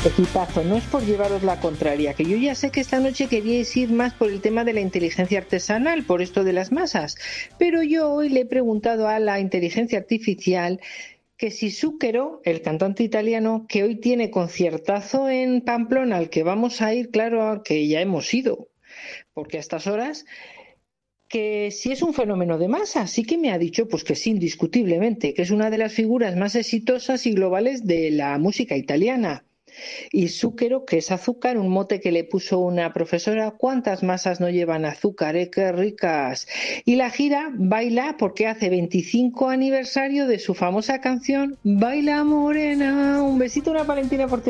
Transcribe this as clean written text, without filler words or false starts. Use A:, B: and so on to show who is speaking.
A: Equipazo, no es por llevaros la contraria, que yo ya sé que esta noche queríais ir más por el tema de la inteligencia artesanal, por esto de las masas, pero yo hoy le he preguntado a la inteligencia artificial que si Zucchero, el cantante italiano, que hoy tiene conciertazo en Pamplona, al que vamos a ir, claro, al que ya hemos ido, porque a estas horas, que si es un fenómeno de masa, sí que me ha dicho pues que sí, indiscutiblemente, que es una de las figuras más exitosas y globales de la música italiana. Y Zúquero, que es azúcar, un mote que le puso una profesora. ¿Cuántas masas no llevan azúcar, qué ricas? Y la gira baila porque hace 25 aniversario de su famosa canción Baila Morena. Un besito, una Valentina por ti.